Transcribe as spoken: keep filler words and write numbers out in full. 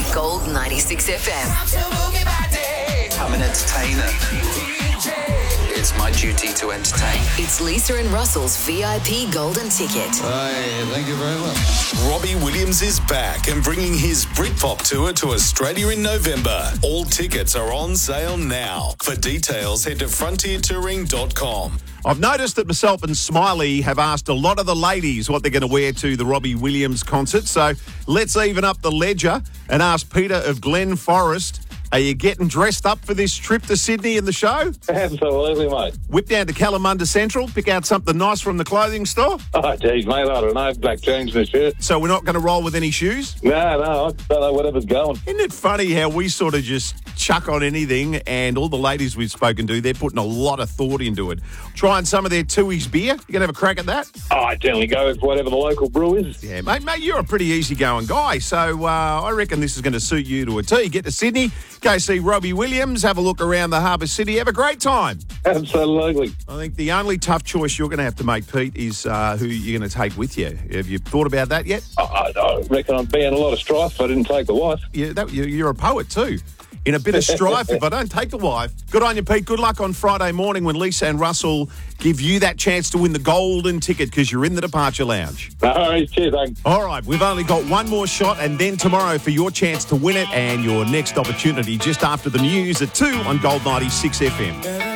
Gold ninety-six F M. I'm an entertainer. It's my duty to entertain. It's Lisa and Russell's V I P Golden Ticket. Hey, thank you very much. Robbie Williams is back and bringing his Britpop tour to Australia in November. All tickets are on sale now. For details, head to frontier touring dot com. I've noticed that myself and Smiley have asked a lot of the ladies what they're going to wear to the Robbie Williams concert. So let's even up the ledger and ask Peter of Glen Forest, are you getting dressed up for this trip to Sydney and the show? Absolutely, mate. Whip down to Kalamunda Central, pick out something nice from the clothing store? Oh, geez, mate, I don't know. Black jeans and a shirt. So we're not going to roll with any shoes? No, no, I don't know whatever's going. Isn't it funny how we sort of just chuck on anything, and all the ladies we've spoken to, they're putting a lot of thought into it. Trying some of their Tooheys beer? You going to have a crack at that? Oh, I generally go with whatever the local brew is. Yeah, mate, mate, you're a pretty easygoing guy, so uh, I reckon this is going to suit you to a T. Get to Sydney, go see Robbie Williams, have a look around the Harbour City, have a great time. Absolutely. I think the only tough choice you're going to have to make, Pete, is uh, who you're going to take with you. Have you thought about that yet? I, I reckon I'd be in a lot of strife if I didn't take the wife. Yeah, that, you're a poet too. In a bit of strife, if I don't take the wife. Good on you, Pete. Good luck on Friday morning when Lisa and Russell give you that chance to win the golden ticket because you're in the departure lounge. All right, cheers, thanks. All right, we've only got one more shot, and then tomorrow for your chance to win it and your next opportunity just after the news at two on Gold ninety-six F M.